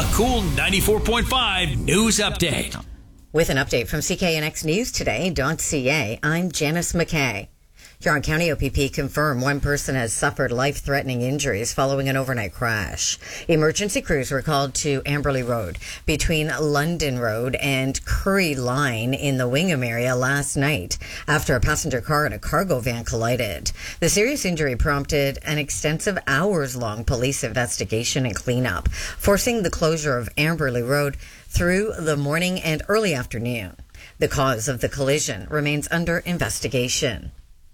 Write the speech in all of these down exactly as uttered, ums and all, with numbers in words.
A Cool ninety-four point five news update. With an update from C K N X News Today.ca, I'm Janice McKay. Huron County O P P confirmed one person has suffered life-threatening injuries following an overnight crash. Emergency crews were called to Amberley Road between London Road and Curry Line in the Wingham area last night after a passenger car and a cargo van collided. The serious injury prompted an extensive hours-long police investigation and cleanup, forcing the closure of Amberley Road through the morning and early afternoon. The cause of the collision remains under investigation.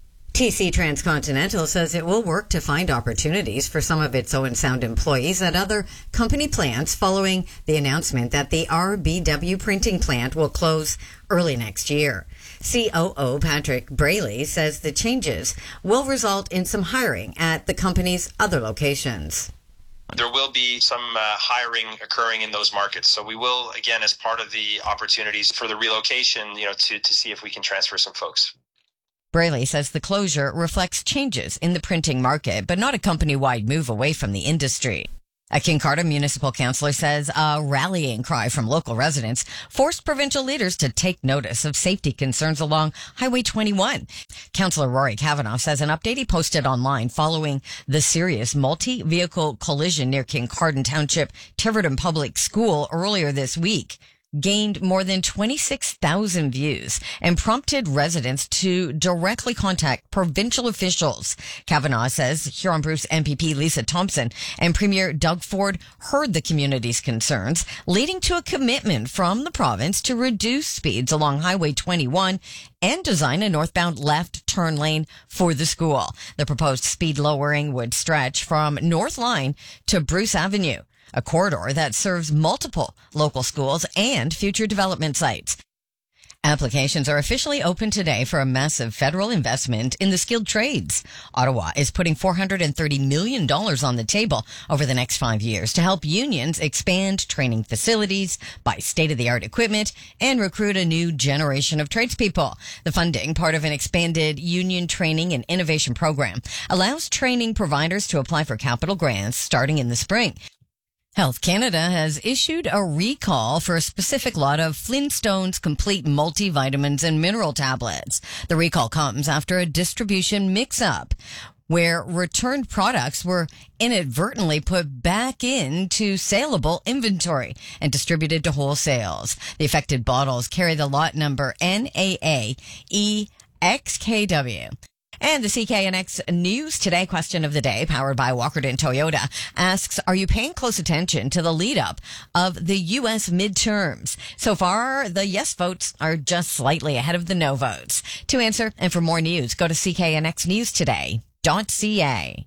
T C Transcontinental says it will work to find opportunities for some of its Owen Sound employees at other company plants following the announcement that the R B W printing plant will close early next year. C O O Patrick Braley says the changes will result in some hiring at the company's other locations. There will be some uh, hiring occurring in those markets. So we will, again, as part of the opportunities for the relocation, you know, to, to see if we can transfer some folks. Braley says the closure reflects changes in the printing market, but not a company-wide move away from the industry. A Kincardine municipal councillor says a rallying cry from local residents forced provincial leaders to take notice of safety concerns along Highway twenty-one. Councillor Rory Kavanagh says an update he posted online following the serious multi-vehicle collision near Kincardine Township Tiverton Public School earlier this week gained more than twenty-six thousand views and prompted residents to directly contact provincial officials. Kavanagh says Huron-Bruce M P P Lisa Thompson and Premier Doug Ford heard the community's concerns, leading to a commitment from the province to reduce speeds along Highway twenty-one and design a northbound left turn lane for the school. The proposed speed lowering would stretch from North Line to Bruce Avenue, a corridor that serves multiple local schools and future development sites. Applications are officially open today for a massive federal investment in the skilled trades. Ottawa is putting four hundred thirty million dollars on the table over the next five years to help unions expand training facilities, buy state-of-the-art equipment, and recruit a new generation of tradespeople. The funding, part of an expanded union training and innovation program, allows training providers to apply for capital grants starting in the spring. Health Canada has issued a recall for a specific lot of Flintstones complete multivitamins and mineral tablets. The recall comes after a distribution mix-up where returned products were inadvertently put back into saleable inventory and distributed to wholesales. The affected bottles carry the lot number N A A E X K W. And the C K N X News Today question of the day, powered by Walkerton Toyota, asks, are you paying close attention to the lead-up of the U S midterms? So far, the yes votes are just slightly ahead of the no votes. To answer and for more news, go to C K N X News Today dot C A.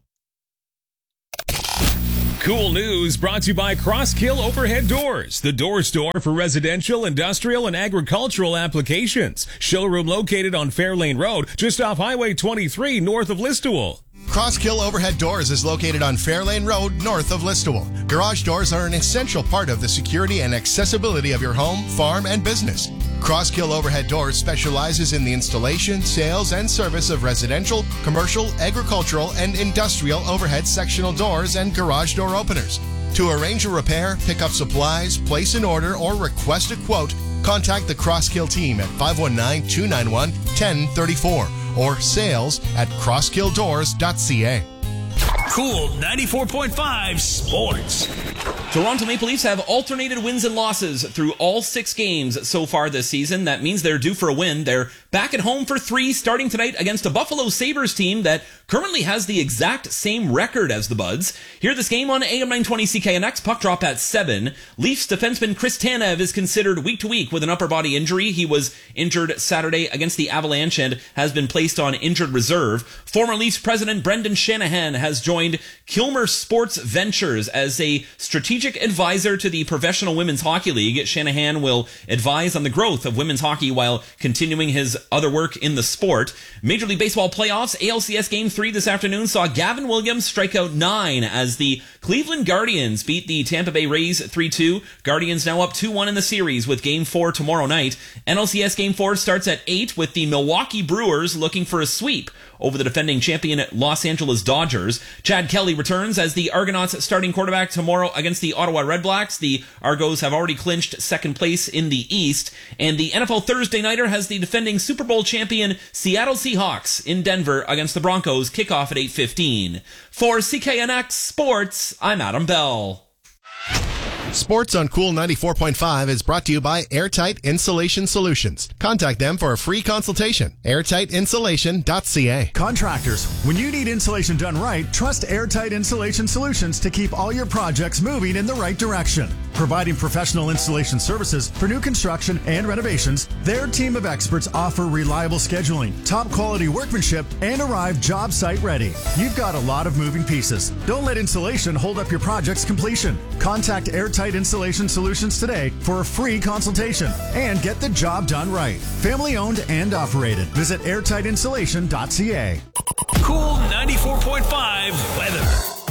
Cool News brought to you by Crosskill Overhead Doors, the door store for residential, industrial, and agricultural applications. Showroom located on Fairlane Road, just off Highway twenty-three, north of Listowel. Crosskill Overhead Doors is located on Fairlane Road, north of Listowel. Garage doors are an essential part of the security and accessibility of your home, farm, and business. Crosskill Overhead Doors specializes in the installation, sales, and service of residential, commercial, agricultural, and industrial overhead sectional doors and garage door openers. To arrange a repair, pick up supplies, place an order, or request a quote, contact the Crosskill team at five one nine, two nine one, one zero three four or sales at crosskill doors dot C A. Cool ninety-four point five Sports. Toronto Maple Leafs have alternated wins and losses through all six games so far this season. That means they're due for a win. They're back at home for three, starting tonight against a Buffalo Sabres team that currently has the exact same record as the Buds. Hear this game on A M nine twenty C K N X. Puck drop at seven. Leafs defenseman Chris Tanev is considered week to week with an upper body injury. He was injured Saturday against the Avalanche and has been placed on injured reserve. Former Leafs president Brendan Shanahan has joined Kilmer Sports Ventures as a strategic advisor to the Professional Women's Hockey League. Shanahan will advise on the growth of women's hockey while continuing his other work in the sport. Major League Baseball playoffs, A L C S Game three this afternoon saw Gavin Williams strike out nine as the Cleveland Guardians beat the Tampa Bay Rays three two. Guardians now up two one in the series with Game four tomorrow night. N L C S Game four starts at eight with the Milwaukee Brewers looking for a sweep over the defending champion Los Angeles Dodgers. Chad Kelly returns as the Argonauts starting quarterback tomorrow against the Ottawa Redblacks. The Argos have already clinched second place in the East. And the N F L Thursday Nighter has the defending Super Bowl champion Seattle Seahawks in Denver against the Broncos. Kickoff at eight fifteen. For C K N X Sports, I'm Adam Bell. Sports on Cool ninety-four point five is brought to you by Airtight Insulation Solutions. Contact them for a free consultation. airtight insulation dot c a. Contractors, when you need insulation done right, trust Airtight Insulation Solutions to keep all your projects moving in the right direction. Providing professional installation services for new construction and renovations, their team of experts offer reliable scheduling, top quality workmanship, and arrive job site ready. You've got a lot of moving pieces. Don't let insulation hold up your project's completion. Contact Airtight Insulation Solutions today for a free consultation and get the job done right. Family owned and operated. Visit airtight insulation dot c a. Cool ninety-four point five weather.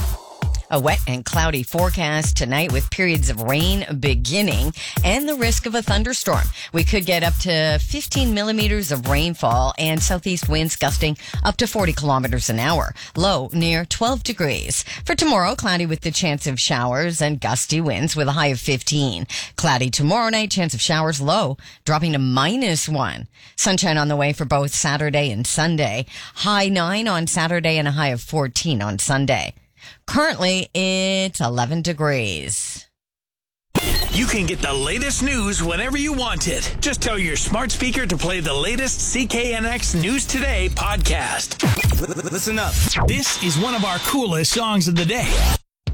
A wet and cloudy forecast tonight with periods of rain beginning and the risk of a thunderstorm. We could get up to fifteen millimeters of rainfall and southeast winds gusting up to forty kilometers an hour. Low near twelve degrees. For tomorrow, cloudy with the chance of showers and gusty winds with a high of fifteen. Cloudy tomorrow night, chance of showers low, dropping to minus one. Sunshine on the way for both Saturday and Sunday. High nine on Saturday and a high of fourteen on Sunday. Currently, it's eleven degrees. You can get the latest news whenever you want it. Just tell your smart speaker to play the latest C K N X News Today podcast. Listen up. This is one of our coolest songs of the day.